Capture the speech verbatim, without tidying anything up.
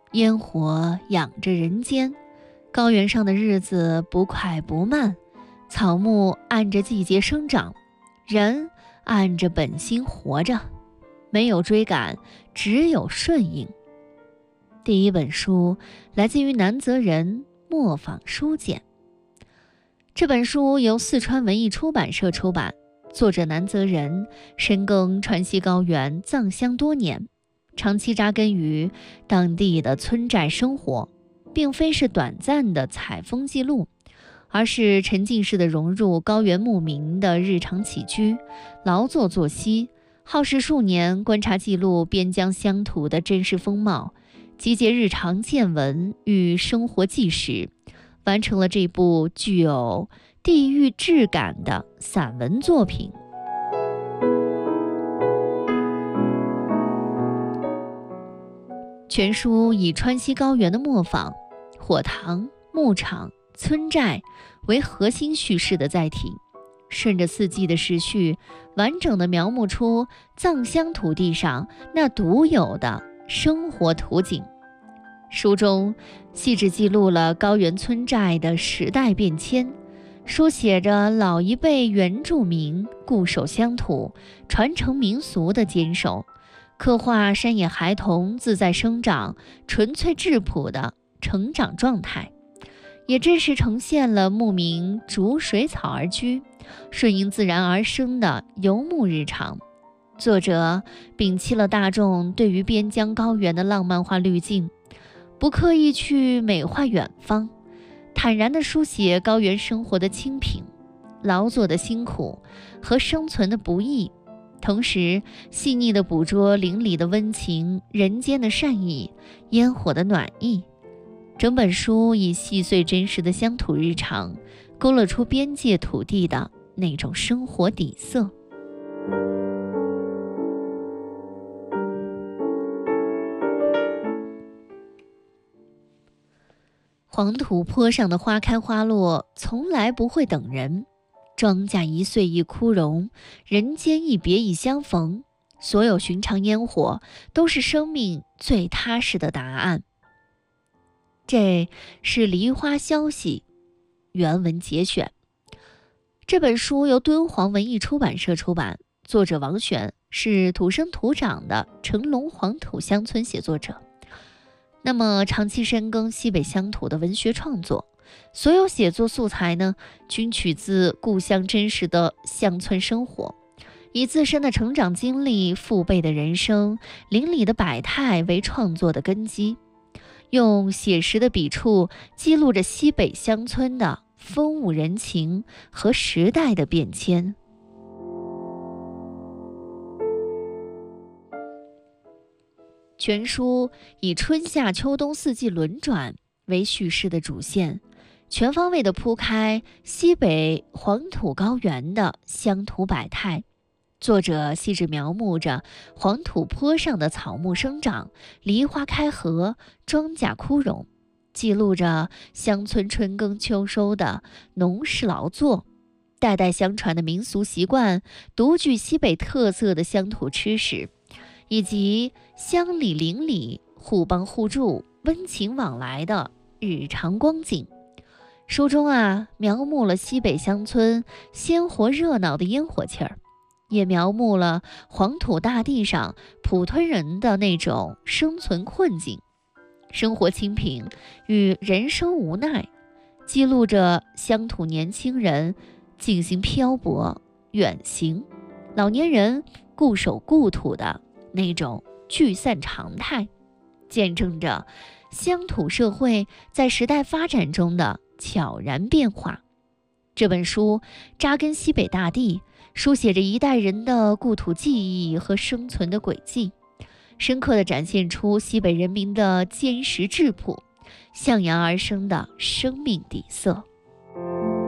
烟火养着人间，高原上的日子不快不慢，草木按着季节生长，人按着本心活着，没有追赶，只有顺应。第一本书来自于南泽人磨坊书简，这本书由四川文艺出版社出版，作者南泽人深耕川西高原藏乡多年，长期扎根于当地的村寨生活，并非是短暂的采风记录，而是沉浸式的融入高原牧民的日常起居、劳作作息，耗时数年观察记录边疆乡土的真实风貌，集结日常见闻与生活纪实，完成了这部具有地域质感的散文作品。全书以川西高原的磨坊、火塘、牧场、村寨为核心叙事的载体，顺着四季的时序，完整地描摹出藏乡土地上那独有的生活图景。书中细致记录了高原村寨的时代变迁，书写着老一辈原住民固守乡土、传承民俗的坚守，刻画山野孩童自在生长、纯粹质朴的成长状态，也真实呈现了牧民逐水草而居、顺应自然而生的游牧日常。作者摒弃了大众对于边疆高原的浪漫化滤镜，不刻意去美化远方，坦然地书写高原生活的清贫、劳作的辛苦和生存的不易，同时细腻地捕捉邻里的温情、人间的善意、烟火的暖意。整本书以细碎真实的乡土日常，勾勒出边界土地的那种生活底色。黄土坡上的花开花落从来不会等人，庄稼一岁一枯荣，人间一别一相逢，所有寻常烟火都是生命最踏实的答案。这是梨花消息原文节选。这本书由敦煌文艺出版社出版，作者王选是土生土长的成龙黄土乡村写作者。那么长期深耕西北乡土的文学创作，所有写作素材呢，均取自故乡真实的乡村生活，以自身的成长经历、父辈的人生、邻里的百态为创作的根基，用写实的笔触记录着西北乡村的风物人情和时代的变迁。全书以春夏秋冬四季轮转为叙事的主线，全方位地铺开西北黄土高原的乡土百态。作者细致描摹着黄土坡上的草木生长、梨花开合、庄稼枯荣，记录着乡村春耕秋收的农事劳作，代代相传的民俗习惯，独具西北特色的乡土吃食，以及乡里邻里互帮互助、温情往来的日常光景。书中啊，描摹了西北乡村鲜活热闹的烟火气儿，也描摹了黄土大地上普通人的那种生存困境、生活清贫与人生无奈，记录着乡土年轻人进行漂泊、远行，老年人固守故土的那种聚散常态，见证着乡土社会在时代发展中的悄然变化。这本书扎根西北大地，书写着一代人的故土记忆和生存的轨迹，深刻地展现出西北人民的坚实质朴、向阳而生的生命底色。